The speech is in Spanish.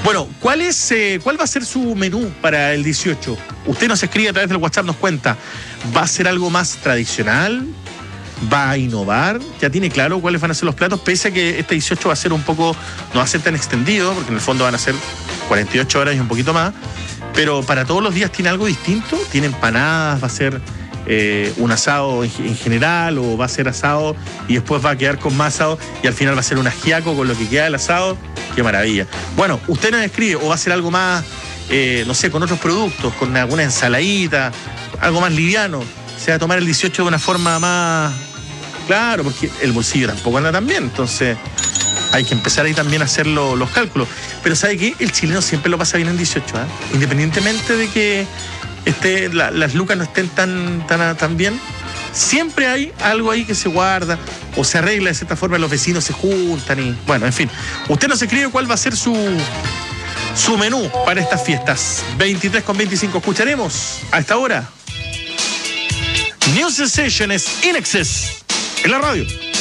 Bueno, ¿cuál va a ser su menú para el 18? Usted nos escribe a través del WhatsApp, nos cuenta. ¿Va a ser algo más tradicional? ¿Va a innovar? ¿Ya tiene claro cuáles van a ser los platos? Pese a que este 18 va a ser no va a ser tan extendido, porque en el fondo van a ser 48 horas y un poquito más. Pero para todos los días tiene algo distinto. ¿Tiene empanadas? ¿Va a ser un asado en general? ¿O va a ser asado y después va a quedar con más asado y al final va a ser un ajiaco con lo que queda del asado? ¡Qué maravilla! Bueno, usted nos escribe, o va a ser algo más, no sé, con otros productos, con alguna ensaladita, algo más liviano. Se va a tomar el 18 de una forma más... Claro, porque el bolsillo tampoco anda tan bien, entonces hay que empezar ahí también a hacer los cálculos. Pero ¿sabe qué? El chileno siempre lo pasa bien en 18, ¿eh? Independientemente de que las lucas no estén tan bien, siempre hay algo ahí que se guarda o se arregla de cierta forma, los vecinos se juntan y... Bueno, en fin, usted nos escribe cuál va a ser su menú para estas fiestas. 23:25, escucharemos a esta hora New Sensations In Excess en la radio.